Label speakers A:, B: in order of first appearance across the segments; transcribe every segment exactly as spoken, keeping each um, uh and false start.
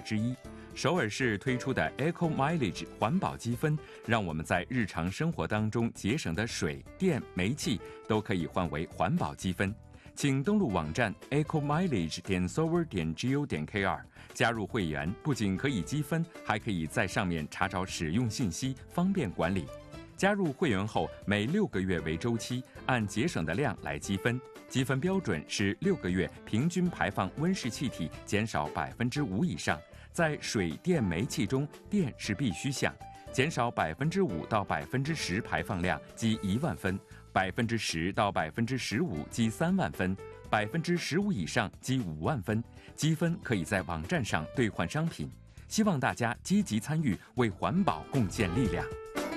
A: 之一。首尔市推出的 Eco Mileage 环保积分，让我们在日常生活当中节省的水电煤气都可以换为环保积分。请登录网站 eco mileage 点 seoul 点 go 点 kr 加入会员，不仅可以积分，还可以在上面查找使用信息，方便管理。加入会员后，每六个月为周期，按节省的量来积分。积分标准是六个月平均排放温室气体减少百分之五以上，在水电煤气中，电是必须项，减少百分之五到百分之十排放量积一万分，百分之十到百分之十五积三万分，百分之十五以上积五万分。积分可以在网站上兑换商品。希望大家积极参与，为环保贡献力量。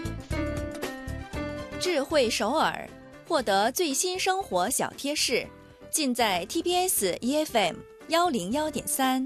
B: 智慧首尔，获得最新生活小贴士，尽在 T B S E F M 幺零幺点三。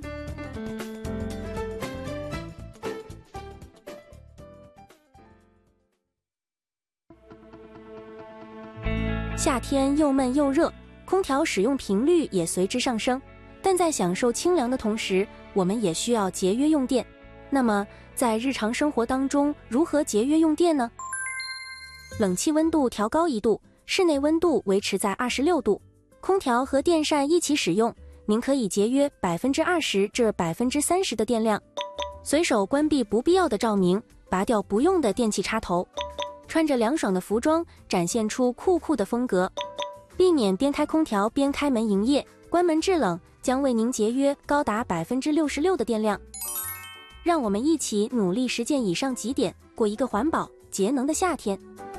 C: 夏天又闷又热，空调使用频率也随之上升。但在享受清凉的同时，我们也需要节约用电。那么，在日常生活当中，如何节约用电呢？冷气温度调高一度，室内温度维持在二十六度。空调和电扇一起使用，您可以节约百分之二十至百分之三十的电量。随手关闭不必要的照明，拔掉不用的电器插头。穿着凉爽的服装，展现出酷酷的风格。避免边开空调边开门营业，关门制冷将为您节约高达百分之六十六的电量。让我们一起努力实践以上几点，过一个环保节能的夏天。